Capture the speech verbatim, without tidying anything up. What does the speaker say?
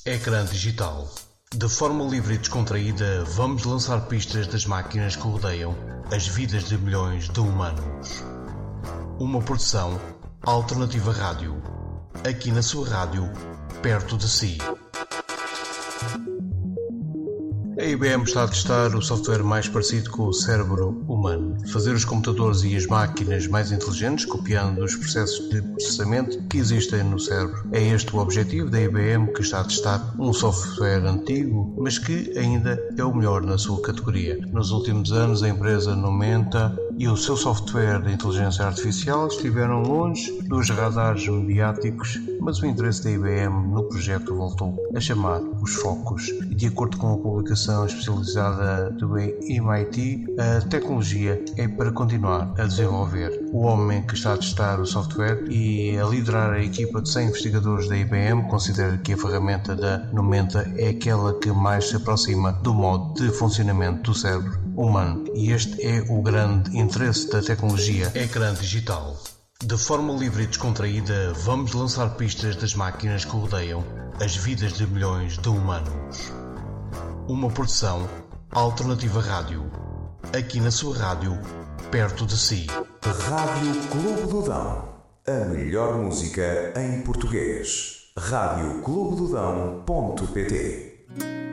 Ecrã digital. De forma livre e descontraída, vamos lançar pistas das máquinas que rodeiam as vidas de milhões de humanos. Uma produção Alternativa Rádio. Aqui na sua rádio, perto de si. A I B M está a testar o software mais parecido com o cérebro humano. Fazer os computadores e as máquinas mais inteligentes, copiando os processos de processamento que existem no cérebro. É este o objetivo da I B M, que está a testar um software antigo, mas que ainda é o melhor na sua categoria. Nos últimos anos, a empresa Numenta e o seu software de inteligência artificial estiveram longe dos radares mediáticos, mas o interesse da I B M no projeto voltou a chamar os focos. E de acordo com a publicação especializada do M I T, a tecnologia é para continuar a desenvolver. O homem que está a testar o software e a liderar a equipa de cem investigadores da I B M considera que a ferramenta da Numenta é aquela que mais se aproxima do modo de funcionamento do cérebro humano. E este é o grande interesse da tecnologia ecrã digital. De forma livre e descontraída, vamos lançar pistas das máquinas que rodeiam as vidas de milhões de humanos. Uma produção Alternativa Rádio. Aqui na sua rádio, perto de si. Rádio Clube do Dão. A melhor música em português. rádio clube do dão ponto pt